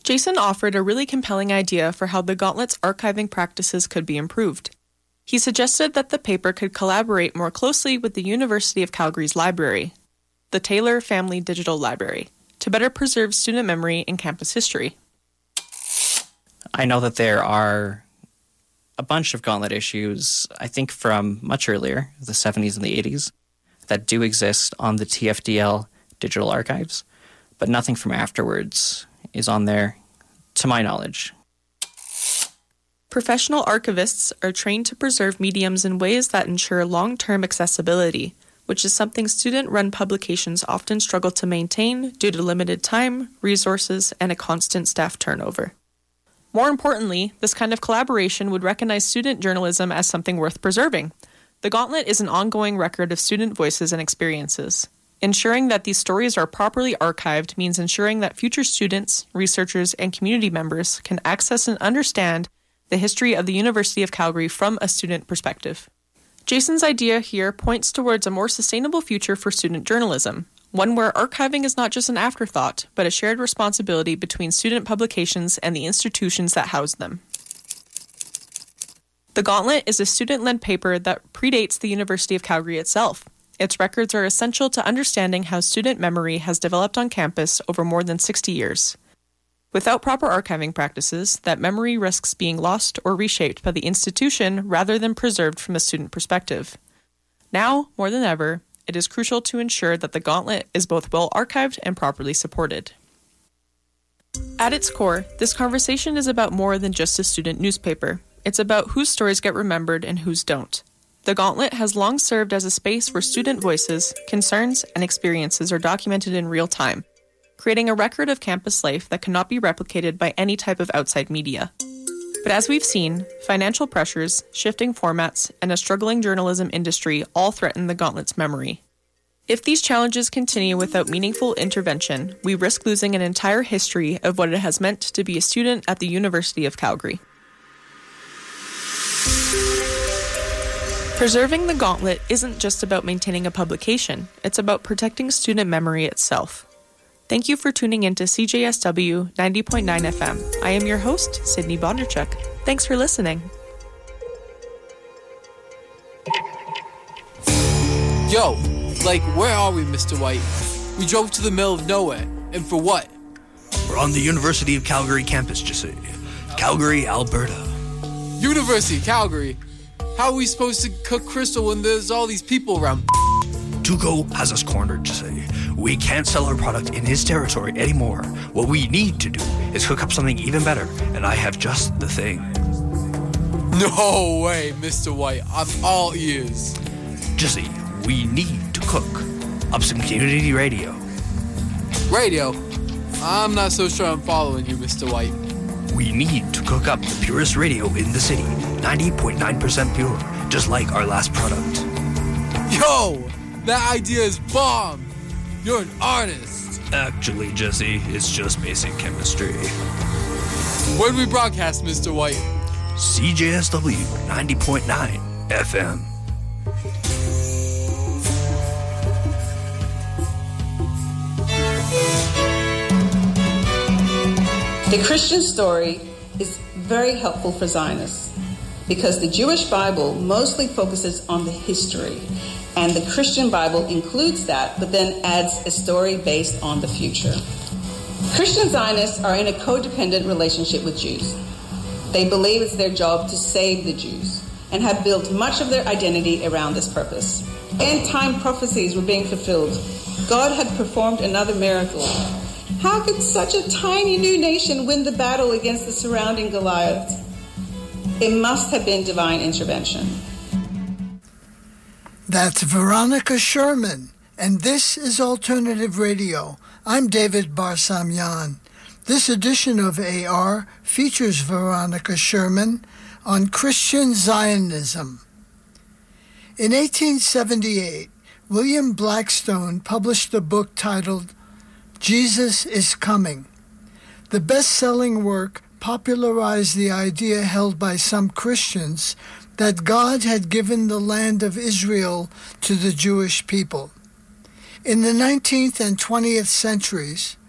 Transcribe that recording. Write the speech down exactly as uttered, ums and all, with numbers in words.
Jason offered a really compelling idea for how the Gauntlet's archiving practices could be improved. He suggested that the paper could collaborate more closely with the University of Calgary's library, the Taylor Family Digital Library, to better preserve student memory and campus history. I know that there are a bunch of Gauntlet issues, I think from much earlier, the seventies and the eighties, that do exist on the T F D L digital archives, but nothing from afterwards is on there, to my knowledge. Professional archivists are trained to preserve mediums in ways that ensure long-term accessibility, which is something student-run publications often struggle to maintain due to limited time, resources, and a constant staff turnover. More importantly, this kind of collaboration would recognize student journalism as something worth preserving. The Gauntlet is an ongoing record of student voices and experiences. Ensuring that these stories are properly archived means ensuring that future students, researchers, and community members can access and understand the history of the University of Calgary from a student perspective. Jason's idea here points towards a more sustainable future for student journalism, one where archiving is not just an afterthought, but a shared responsibility between student publications and the institutions that house them. The Gauntlet is a student-led paper that predates the University of Calgary itself. Its records are essential to understanding how student memory has developed on campus over more than sixty years. Without proper archiving practices, that memory risks being lost or reshaped by the institution rather than preserved from a student perspective. Now, more than ever, it is crucial to ensure that the Gauntlet is both well archived and properly supported. At its core, this conversation is about more than just a student newspaper. It's about whose stories get remembered and whose don't. The Gauntlet has long served as a space where student voices, concerns, and experiences are documented in real time, creating a record of campus life that cannot be replicated by any type of outside media. But as we've seen, financial pressures, shifting formats, and a struggling journalism industry all threaten the Gauntlet's memory. If these challenges continue without meaningful intervention, we risk losing an entire history of what it has meant to be a student at the University of Calgary. Preserving the Gauntlet isn't just about maintaining a publication, it's about protecting student memory itself. Thank you for tuning in to C J S W ninety point nine F M. I am your host, Sydney Bondarchuk. Thanks for listening. Yo, like, where are we, Mister White? We drove to the middle of nowhere, and for what? We're on the University of Calgary campus, you see. Calgary, Alberta. University of Calgary? How are we supposed to cook crystal when there's all these people around? Tuco has us cornered, you see. We can't sell our product in his territory anymore. What we need to do is cook up something even better, and I have just the thing. No way, Mister White. I'm all ears. Jesse, we need to cook up some community radio. Radio? I'm not so sure I'm following you, Mister White. We need to cook up the purest radio in the city, ninety point nine percent pure, just like our last product. Yo, that idea is bomb. You're an artist. Actually, Jesse, it's just basic chemistry. Where do we broadcast, Mister White? C J S W ninety point nine F M. The Christian story is very helpful for Zionists because the Jewish Bible mostly focuses on the history, and the Christian Bible includes that, but then adds a story based on the future. Christian Zionists are in a codependent relationship with Jews. They believe it's their job to save the Jews and have built much of their identity around this purpose. End-time prophecies were being fulfilled. God had performed another miracle. How could such a tiny new nation win the battle against the surrounding Goliath? It must have been divine intervention. That's Veronica Sherman, and this is Alternative Radio. I'm David Barsamyan. This edition of A R features Veronica Sherman on Christian Zionism. In eighteen seventy-eight, William Blackstone published a book titled Jesus is Coming. The best-selling work popularized the idea held by some Christians that God had given the land of Israel to the Jewish people. In the nineteenth and twentieth centuries,